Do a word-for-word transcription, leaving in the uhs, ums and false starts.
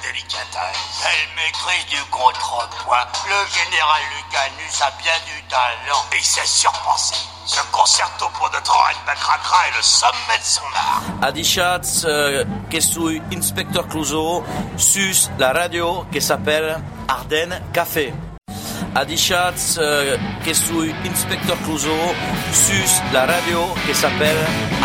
délicatesse. Elle maîtrise du contrepoint. Le général Lucanus a bien du talent. Et il sait surpenser. Ce concerto pour notre oreille Bacracra est le sommet de son art. Adichatz euh, che sui Inspector Clouseau sus la radio che s'appelle Ardennes Café. Adichatz euh, che sui Inspector Clouseau sus la radio che s'appelle